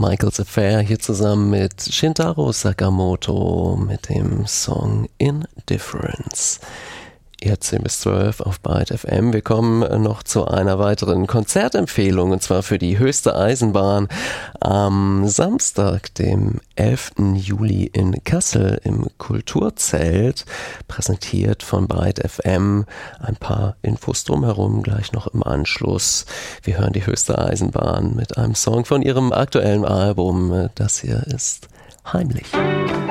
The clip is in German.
Michael's Affair hier zusammen mit Shintaro Sakamoto mit dem Song Indifference. Ihr 10 bis 12 auf Byte FM. Wir kommen noch zu einer weiteren Konzertempfehlung, und zwar für die Höchste Eisenbahn am Samstag, dem 11. Juli in Kassel im Kulturzelt, präsentiert von Byte FM. Ein paar Infos drumherum gleich noch im Anschluss. Wir hören die Höchste Eisenbahn mit einem Song von ihrem aktuellen Album. Das hier ist Heimlich.